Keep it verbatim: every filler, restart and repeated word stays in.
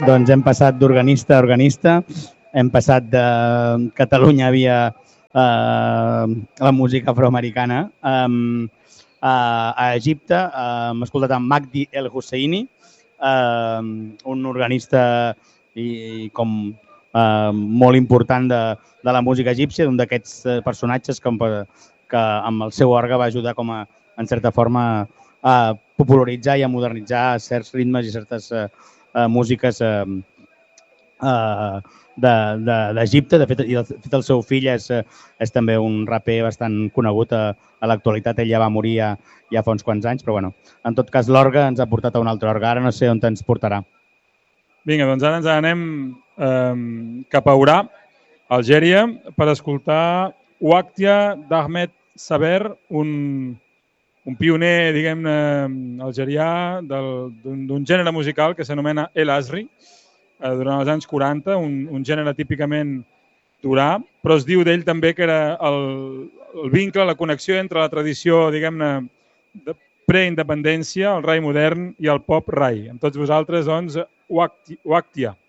doncs hem passat d'organista a organista, hem passat de Catalunya via eh, la música afroamericana eh, a, a Egipte. Eh, hem escoltat en Magdi El Husseini, eh, un organista i com eh, molt important de, de la música egípcia, un d'aquests personatges que, que amb el seu orgue va ajudar com a, en certa forma, a popularitzar i a modernitzar certs ritmes i certes eh, eh, músiques eh, eh, d'Egipte. De, de, de, fet, i de fet, el seu fill és, és també un raper bastant conegut a, a l'actualitat. Ell ja va morir ja, ja fa uns quants anys, però bueno, en tot cas l'orgue ens ha portat a un altre orgue. Ara no sé on ens portarà. Vinga, doncs ara ens anem eh, cap a Urà, Algèria, per escoltar Ouaktia d'Ahmed Saber, un, un pioner, diguem-ne, algerià d'un gènere musical que s'anomena El Asri, eh, durant els anys quaranta, un, un gènere típicament d'Urà, però es diu d'ell també que era el, el vincle, la connexió entre la tradició, diguem-ne, de preindependència, el rai modern i el pop rai. Amb tots vosaltres, doncs, Ouaktia.